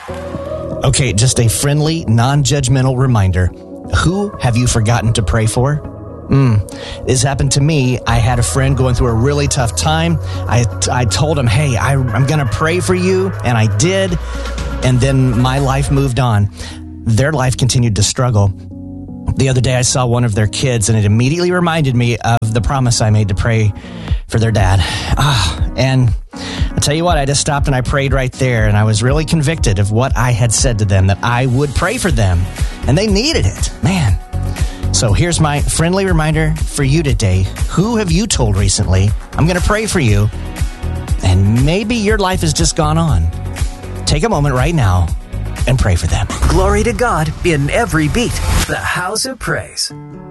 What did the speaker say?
Okay, just a friendly, non-judgmental reminder. Who have you forgotten to pray for? This happened to me. I had a friend going through a really tough time. I told him, hey, I'm going to pray for you. And I did. And then my life moved on. Their life continued to struggle. The other day I saw one of their kids and it immediately reminded me of the promise I made to pray for their dad. And I tell you what, I just stopped and I prayed right there. And I was really convicted of what I had said to them, that I would pray for them. And they needed it, man. So here's my friendly reminder for you today. Who have you told recently, I'm going to pray for you? And maybe your life has just gone on. Take a moment right now and pray for them. Glory to God in every beat. The House of Praise.